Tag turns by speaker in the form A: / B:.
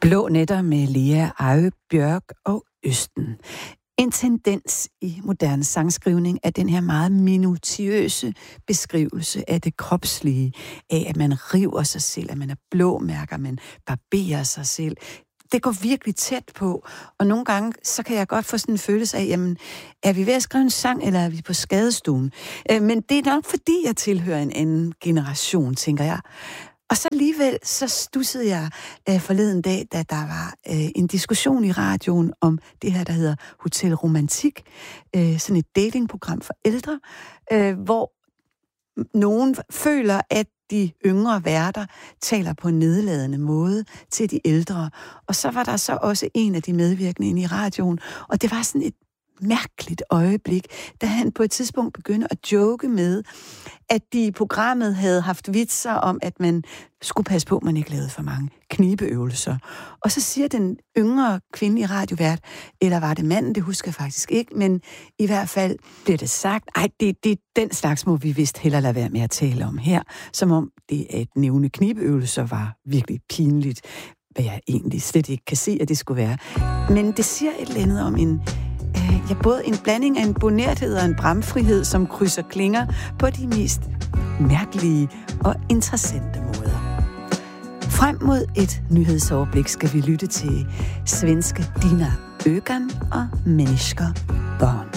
A: Blå nætter med Lea Bjørk og Østen. En tendens i moderne sangskrivning er den her meget minutiøse beskrivelse af det kropslige, af at man river sig selv, at man er blåmærker, man barberer sig selv. Det går virkelig tæt på, og nogle gange, så kan jeg godt få sådan en følelse af, jamen, er vi ved at skrive en sang, eller er vi på skadestuen? Men det er nok, fordi jeg tilhører en anden generation, tænker jeg. Og så alligevel, så stussede jeg forleden dag, da der var en diskussion i radioen om det her, der hedder Hotel Romantik, sådan et datingprogram for ældre, hvor nogen føler, at de yngre værter taler på en nedladende måde til de ældre. Og så var der så også en af de medvirkende inde i radioen, og det var sådan et mærkeligt øjeblik, da han på et tidspunkt begyndte at joke med, at de i programmet havde haft vitser om, at man skulle passe på, at man ikke lavede for mange knibeøvelser. Og så siger den yngre kvindelige radiovært, eller var det manden, det husker jeg faktisk ikke, men i hvert fald blev det sagt, det den slags må vi vist heller lade være med at tale om her, som om det at nævne knibeøvelser var virkelig pinligt, hvad jeg egentlig slet ikke kan se, at det skulle være. Men det siger et eller andet om både en blanding af en bonerthed og en bramfrihed, som krydser klinger på de mest mærkelige og interessante måder. Frem mod et nyhedsoverblik skal vi lytte til svenske Dina Ökan og Mennesker Barn.